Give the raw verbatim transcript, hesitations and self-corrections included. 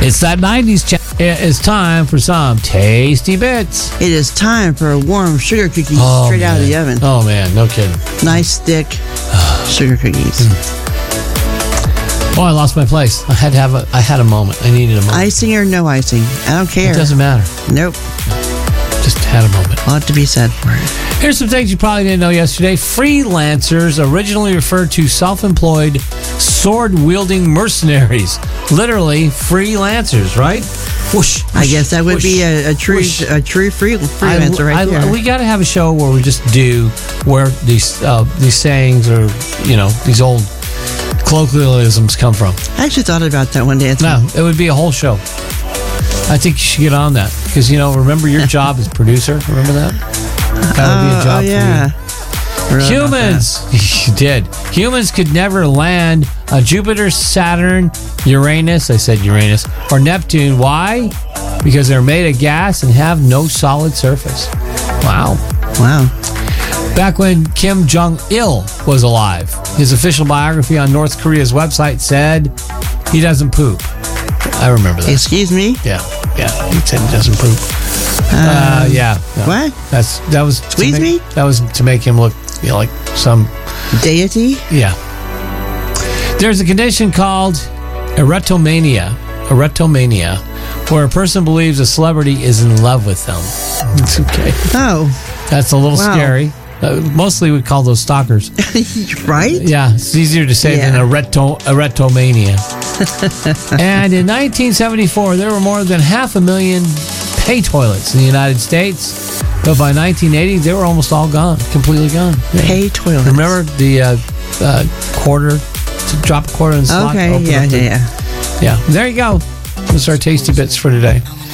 It's that nineties channel. It's time for some tasty bits. It is time for a warm sugar cookie Oh, straight man. out of the oven. Oh, man. No kidding. Nice, thick sugar cookies. Oh, I lost my place. I had to have a, I had a moment. I needed a moment. Icing or no icing? I don't care. It doesn't matter. Nope. Just had a moment. A lot to be said for it. Here's some things you probably didn't know yesterday. Freelancers originally referred to self-employed, sword-wielding mercenaries. Literally, freelancers, right? Whoosh, I whoosh, guess that would whoosh, be a, a true whoosh. a true free, freelancer I, right I, there. We got to have a show where we just do where these uh, these sayings or you know these old colloquialisms come from. I actually thought about that one day. No, it would be a whole show. I think you should get on that because you know remember your job as producer. Remember that? That would be a job oh, yeah. for you. Humans, you did. Humans could never land on Jupiter, Saturn, Uranus. I said Uranus or Neptune. Why? Because they're made of gas and have no solid surface. Wow. Wow. Back when Kim Jong-il was alive, his official biography on North Korea's website said he doesn't poop. I remember that. Excuse me? Yeah, yeah. He said he doesn't poop. Uh, yeah. No. What? That's that was to Squeeze make- me? That was to make him look you know, like some Deity? yeah. There's a condition called erotomania. Erotomania, where a person believes a celebrity is in love with them. It's okay. Oh. That's a little Wow. scary. Uh, mostly we call those stalkers. Right? Yeah, it's easier to say Yeah. than ereto, erotomania. And in nineteen seventy-four, there were more than half a million pay toilets in the United States. But by nineteen eighty, they were almost all gone, completely gone. Yeah. Pay toilets. Remember the uh, uh, quarter, to drop a quarter in the slot? Okay, open yeah, up the- yeah, yeah. Yeah, there you go. Those are our tasty bits for today.